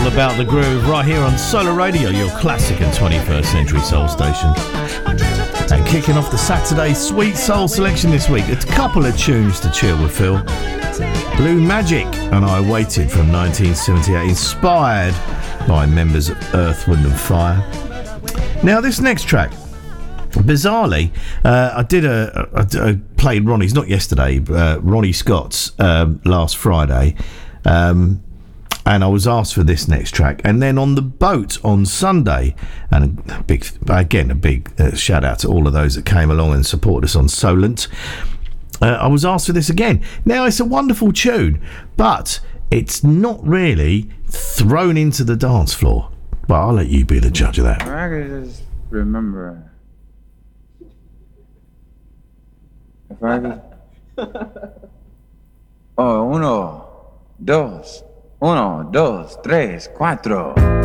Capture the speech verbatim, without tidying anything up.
about the groove right here on Solar Radio, your classic and twenty-first century soul station. And kicking off the Saturday Sweet Soul selection this week, a couple of tunes to chill with Phil. Blue Magic and I Waited from nineteen seventy-eight, inspired by members of Earth, Wind and Fire. Now this next track, bizarrely, uh, I did a, a, a played Ronnie's, not yesterday, uh, Ronnie Scott's um, last Friday. Um, and I was asked for this next track, and then on the boat on Sunday, and a big again a big uh, shout out to all of those that came along and supported us on Solent. uh, I was asked for this again. Now it's a wonderful tune, but it's not really thrown into the dance floor, but I'll let you be the judge of that. I can just remember if I could. Oh, uno, dos. Uno, dos, tres, cuatro.